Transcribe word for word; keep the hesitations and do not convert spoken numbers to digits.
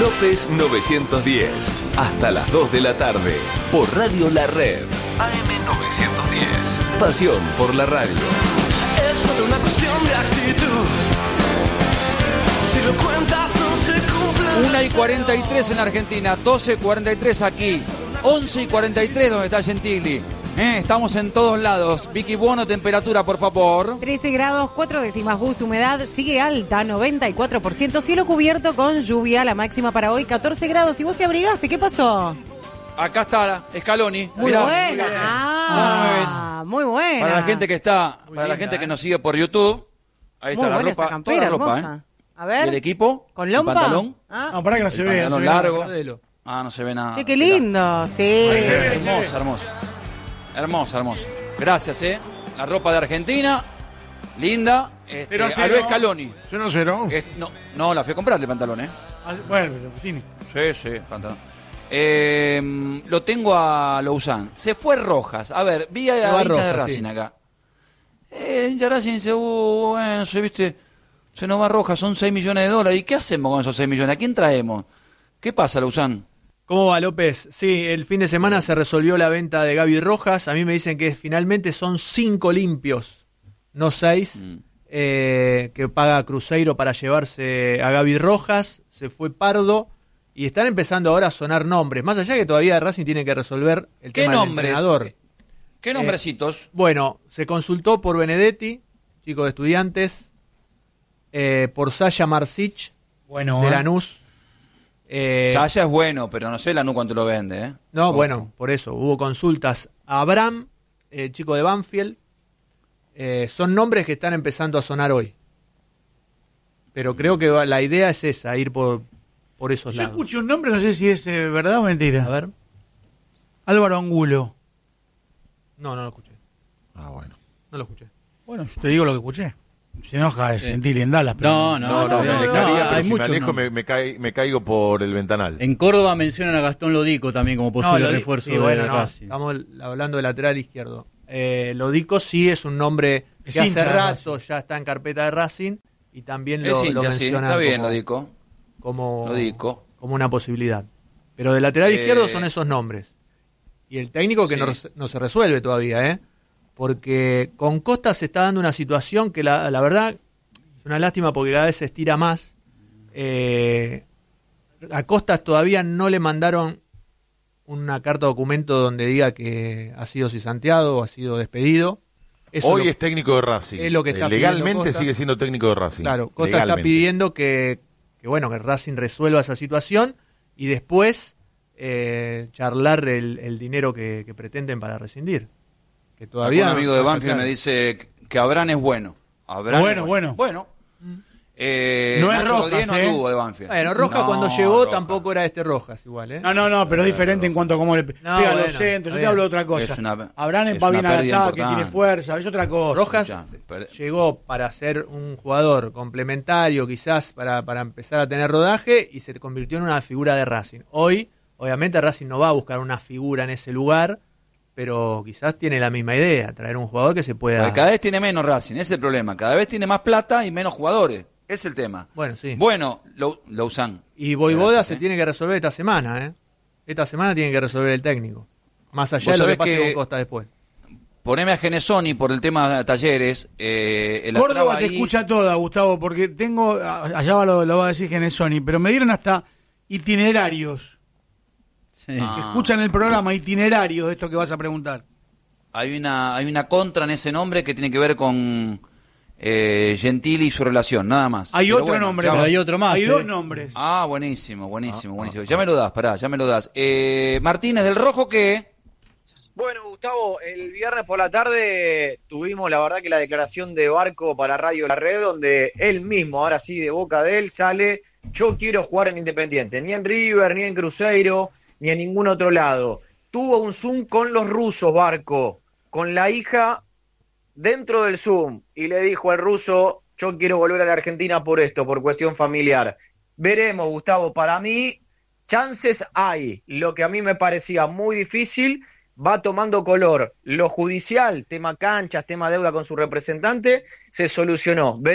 López novecientos diez. Hasta las dos de la tarde. Por Radio La Red. A M novecientos diez. Pasión por la radio. Es solo una cuestión de actitud. Si lo cuentas no se cumple. una y cuarenta y tres en Argentina, doce y cuarenta y tres aquí, once y cuarenta y tres donde está Gentili. Eh, estamos en todos lados. Vicky Buono, temperatura, por favor. trece grados, cuatro décimas. Bus, humedad sigue alta, noventa y cuatro por ciento. Cielo cubierto con lluvia. La máxima para hoy, catorce grados. ¿Y vos te abrigaste? ¿Qué pasó? Acá está Scaloni. Muy Mirá, buena. mirá. Ah, muy buena. Para la gente que está, Muy para la linda, gente eh. que nos sigue por YouTube, ahí Muy está la buena ropa, esa campera, toda la ropa, hermosa. ¿eh? A ver. ¿Y el equipo? ¿Con ¿El lompa? pantalón? Ah. No, pará que no se El ve. no se pantalón ve largo. nada. Ah, no se ve nada. Che, qué Mirá. lindo. Sí. Ahí se ve. Hermosa, hermosa. Hermosa, hermosa. Gracias, eh. La ropa de Argentina, linda. Este, Cero, a cero. lo Scaloni. Yo no sé, ¿no? Eh, no, no, la fui a comprarle el pantalón, eh. Ah, bueno, pero sí. Sí, sí, pantalón. Eh, lo tengo a Lausanne. Se fue Rojas. A ver, vi a va hinchas de Rojas, Racing sí. acá. Eh, hincha de Racing dice, uh, bueno, se viste, se nos va Rojas, son seis millones de dólares. ¿Y qué hacemos con esos seis millones? ¿A quién traemos? ¿Qué pasa, Lausanne? ¿Cómo va, López? Sí, el fin de semana se resolvió la venta de Gaby Rojas. A mí me dicen que finalmente son cinco limpios, no seis, Mm. eh, que paga Cruzeiro para llevarse a Gaby Rojas. Se fue Pardo y están empezando ahora a sonar nombres. Más allá que todavía Racing tiene que resolver el ¿Qué tema nombres? del entrenador. ¿Qué nombrecitos? Bueno, se consultó por Benedetti, chico de Estudiantes, eh, por Sasha Marsic, Bueno, de eh. Lanús. Eh, Sasha es bueno, pero no sé Lanús cuánto lo vende, ¿eh? No, Ojo. bueno, por eso, hubo consultas a Abraham, el chico de Banfield. Eh, son nombres que están empezando a sonar hoy. Pero creo que va- la idea es esa, ir por, por esos Yo lados. escuché un nombre, no sé si es eh, verdad o mentira. A ver. Álvaro Angulo. No, no lo escuché. Ah, bueno. No lo escuché. Bueno, yo te digo lo que escuché. Se enoja de sentir en Dallas. pero- No, no, No, no, me no, alejaría, no, pero hay si me muchos alejo nombres. me, me, cae- me caigo por el ventanal. En Córdoba mencionan a Gastón Lodico también como posible No, Lodi- refuerzo sí, de bueno, no, Racing. estamos hablando de lateral izquierdo. Eh, Lodico sí es un nombre Es que hace hincha de rato ya está en carpeta de Racing y también lo, Es lo hincha, sí, mencionan está bien, como, lo digo. como, Lo digo. como una posibilidad. Pero de lateral Eh, izquierdo son esos nombres. Y el técnico que sí. no, res- no se resuelve todavía, ¿eh? Porque con Costa se está dando una situación que la, la verdad es una lástima porque cada vez se estira más. Eh, a Costa todavía no le mandaron una carta documento donde diga que ha sido cesanteado o ha sido despedido. Eso Hoy lo- es técnico de Racing. es lo que está Eh, Legalmente pidiendo Costa. sigue siendo técnico de Racing. Claro, Costa está Legalmente. pidiendo que, que bueno que Racing resuelva esa situación y después eh, charlar el, el dinero que, que pretenden para rescindir. Que todavía un amigo no- de no está Banfield claro. me dice que Abraham es bueno. Abraham Bueno, es bueno. Bueno. Eh, No es Nacho Rojas, Rodríguez no ¿eh? tuvo de Banfield. Bueno, Rojas No, cuando llegó Rojas. tampoco era este Rojas igual, ¿eh? No, no, no, pero es diferente en cuanto a cómo le pe- No, pega bueno, los centros. Yo está te bien. hablo de otra cosa. Es una- Abraham es va una bien al pérdida ataque, importante. tiene fuerza, es otra cosa. Rojas Escuchá, pero- llegó para ser un jugador complementario, quizás para, para empezar a tener rodaje, y se convirtió en una figura de Racing. Hoy, obviamente, Racing no va a buscar una figura en ese lugar, pero quizás tiene la misma idea, traer un jugador que se pueda... Porque cada vez tiene menos Racing, ese es el problema. Cada vez tiene más plata y menos jugadores. Ese es el tema. Bueno, sí. Bueno, Lau- Lausanne. Y Voivoda Gracias, se ¿eh? tiene que resolver esta semana, ¿eh? Esta semana tiene que resolver el técnico. Más allá Vos de lo que sabés pase que- con Costa después. Poneme a Genesoni por el tema de talleres. Eh, el Córdoba Astraba te ahí- escucha toda, Gustavo, porque tengo, a- allá va lo, lo va a decir Genesoni, pero me dieron hasta itinerarios. Sí. Ah. Escuchan el programa, itinerarios, de esto que vas a preguntar. Hay una, hay una contra en ese nombre que tiene que ver con eh, Gentili y su relación, nada más. Hay Pero otro bueno, nombre, ya pero va. hay otro más, Hay ¿eh? dos nombres. Ah, buenísimo, buenísimo, buenísimo. Ya me lo das, pará, ya me lo das. Eh, Martínez del Rojo, ¿qué? Bueno, Gustavo, el viernes por la tarde tuvimos la verdad que la declaración de Barco para Radio La Red, donde él mismo, ahora sí, de boca de él, sale, yo quiero jugar en Independiente, ni en River, ni en Cruzeiro, ni en ningún otro lado. Tuvo un Zoom con los rusos, Barco, con la hija dentro del Zoom, y le dijo al ruso, yo quiero volver a la Argentina por esto, por cuestión familiar. Veremos, Gustavo, para mí, chances hay. Lo que a mí me parecía muy difícil va tomando color. Lo judicial, tema canchas, tema deuda con su representante, se solucionó.